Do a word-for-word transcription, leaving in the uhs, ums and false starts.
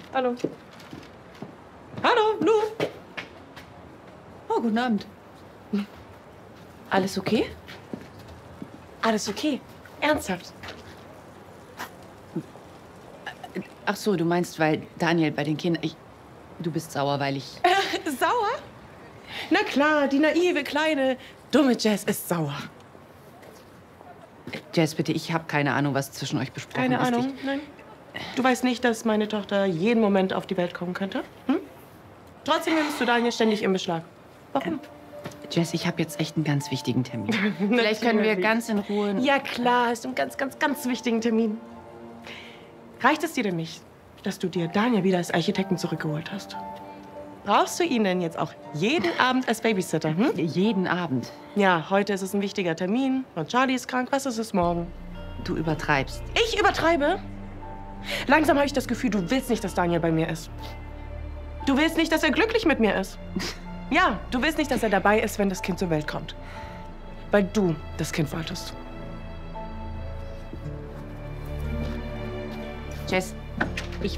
Hallo. Hallo, Lu. Oh, guten Abend. Alles okay? Alles okay? Ernsthaft? Ach so, du meinst, weil Daniel bei den Kindern... Ich, du bist sauer, weil ich... Äh, sauer? Na klar, die naive, kleine, dumme Jess ist sauer. Jess, bitte, ich habe keine Ahnung, was zwischen euch besprochen Keine ist. Ahnung, Ich, nein? Du weißt nicht, dass meine Tochter jeden Moment auf die Welt kommen könnte? Hm? Trotzdem nimmst du Daniel ständig im Beschlag. Warum? Jess, ich habe jetzt echt einen ganz wichtigen Termin. Vielleicht können wir ganz in Ruhe... Ja klar, hast du einen ganz, ganz, ganz wichtigen Termin. Reicht es dir denn nicht, dass du dir Daniel wieder als Architekten zurückgeholt hast? Brauchst du ihn denn jetzt auch jeden Abend als Babysitter? Hm? Jeden Abend. Ja, heute ist es ein wichtiger Termin und Charlie ist krank. Was ist es morgen? Du übertreibst. Ich übertreibe? Langsam habe ich das Gefühl, du willst nicht, dass Daniel bei mir ist. Du willst nicht, dass er glücklich mit mir ist. Ja, du willst nicht, dass er dabei ist, wenn das Kind zur Welt kommt. Weil du das Kind wolltest. Jess, ich